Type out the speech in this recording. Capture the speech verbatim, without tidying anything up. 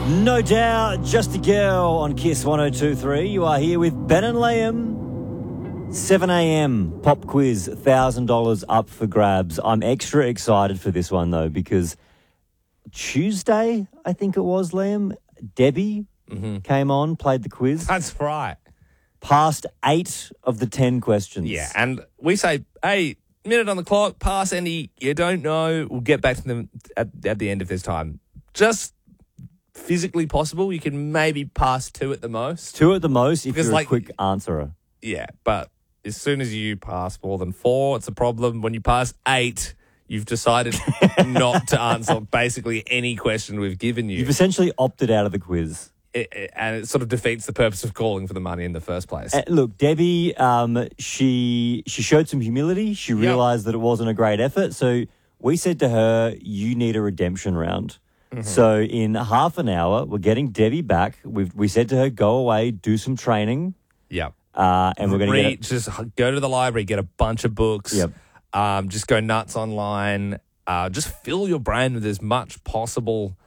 No doubt, Just a Girl on Kiss one oh two point three. You are here with Ben and Liam. seven a.m. pop quiz, one thousand dollars up for grabs. I'm extra excited for this one, though, because Tuesday, I think it was, Liam, Debbie Mm-hmm. came on, played the quiz, That's right. passed eight of the ten questions. Yeah, and we say, hey, minute on the clock, pass any you don't know. We'll get back to them at, at the end of this time. Just physically possible, you can maybe pass two at the most. Two at the most if Because, you're like, a quick answerer. Yeah, but as soon as you pass more than four, it's a problem. When you pass eight, you've decided not to answer basically any question we've given you. You've essentially opted out of the quiz. It, it, and it sort of defeats the purpose of calling for the money in the first place. Uh, look, Debbie, um, she she showed some humility. She realised that it wasn't a great effort. So we said to her, you need a redemption round. Mm-hmm. So in half an hour, we're getting Debbie back. We've, we said to her, go away, do some training. Yeah. Uh, and we're going to get... Just go to the library, get a bunch of books. Yep. Um, just go nuts online. Uh, just fill your brain with as much possible